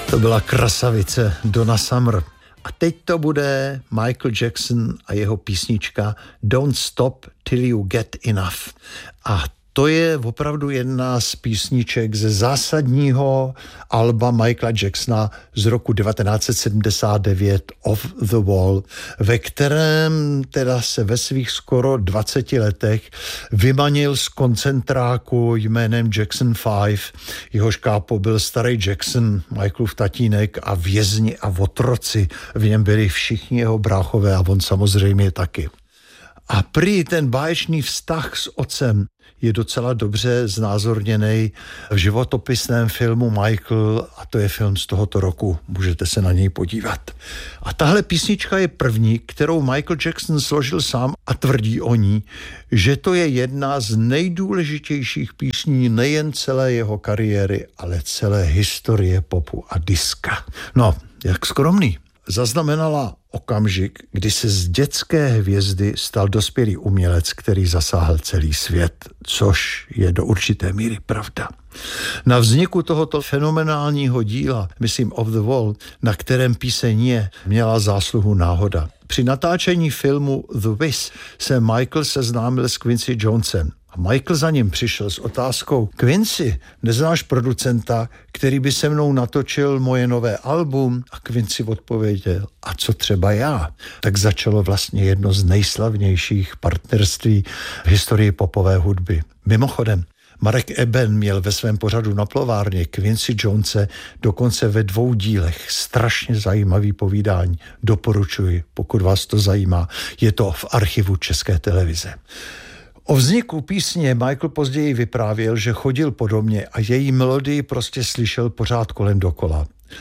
To byla krasavice Donna Summer. A teď to bude Michael Jackson a jeho písnička Don't Stop Till You Get Enough. A to je opravdu jedna z písniček ze zásadního alba Michaela Jacksona z roku 1979 Off the Wall, ve kterém teda se ve svých skoro 20 letech vymanil z koncentráku jménem Jackson 5. Jehož kápo byl starý Jackson, Michaelův tatínek, a vězni a otroci. V něm byli všichni jeho bráchové a on samozřejmě taky. A prý ten báječný vztah s otcem je docela dobře znázorněný v životopisném filmu Michael, a to je film z tohoto roku, můžete se na něj podívat. A tahle písnička je první, kterou Michael Jackson složil sám a tvrdí o ní, že to je jedna z nejdůležitějších písní nejen celé jeho kariéry, ale celé historie popu a diska. No, jak skromný. Zaznamenala okamžik, kdy se z dětské hvězdy stal dospělý umělec, který zasáhl celý svět, což je do určité míry pravda. Na vzniku tohoto fenomenálního díla, myslím Off the Wall, na kterém píseň je, měla zásluhu náhoda. Při natáčení filmu The Wiz se Michael seznámil s Quincy Jonesem. Michael za ním přišel s otázkou: Quincy, neznáš producenta, který by se mnou natočil moje nové album? A Quincy odpověděl: a co třeba já? Tak začalo vlastně jedno z nejslavnějších partnerství v historii popové hudby. Mimochodem, Marek Eben měl ve svém pořadu na plovárně Quincy Jonese dokonce ve 2 dílech strašně zajímavý povídání. Doporučuji, pokud vás to zajímá. Je to v archivu České televize. O vzniku písně Michael později vyprávěl, že chodil po domě a její melodii prostě slyšel pořád kolem dokola.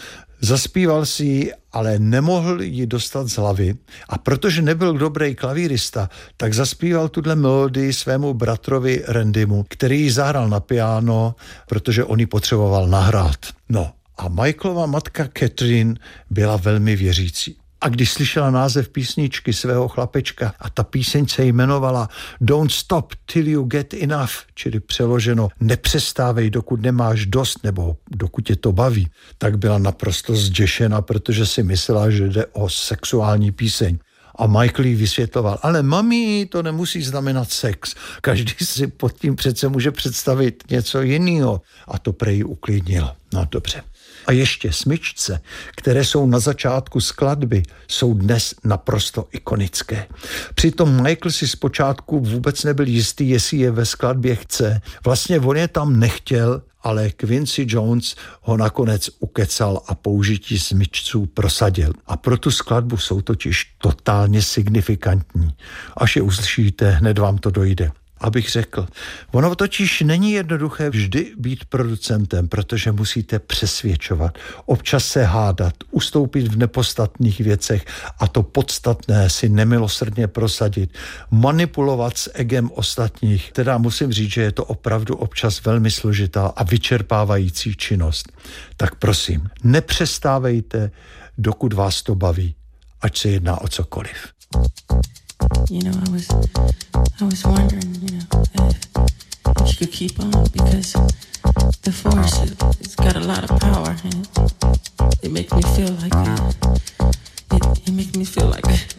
Zaspíval si ji, ale nemohl ji dostat z hlavy, a protože nebyl dobrý klavírista, tak zaspíval tuhle melodii svému bratrovi Randymu, který ji zahrál na piano, protože on ji potřeboval nahrát. No a Michaelova matka Catherine byla velmi věřící. A když slyšela název písničky svého chlapečka a ta píseň se jmenovala Don't Stop Till You Get Enough, čili přeloženo nepřestávej, dokud nemáš dost, nebo dokud tě to baví, tak byla naprosto zděšena, protože si myslela, že jde o sexuální píseň. A Michael jí vysvětloval: ale mami, to nemusí znamenat sex. Každý si pod tím přece může představit něco jiného. A to prej uklidnilo. No dobře. A ještě smyčce, které jsou na začátku skladby, jsou dnes naprosto ikonické. Přitom Michael si zpočátku vůbec nebyl jistý, jestli je ve skladbě chce. Vlastně on je tam nechtěl, ale Quincy Jones ho nakonec ukecal a použití smyčců prosadil. A pro tu skladbu jsou totiž totálně signifikantní. Až je uslyšíte, hned vám to dojde. Abych řekl, ono totiž není jednoduché vždy být producentem, protože musíte přesvědčovat, občas se hádat, ustoupit v nepodstatných věcech a to podstatné si nemilosrdně prosadit, manipulovat s egem ostatních. Teda musím říct, že je to opravdu občas velmi složitá a vyčerpávající činnost. Tak prosím, nepřestávejte, dokud vás to baví, ať se jedná o cokoliv. You know, I was wondering, you know, if you could keep on, because the force, it's got a lot of power, and it makes me feel like it makes me feel like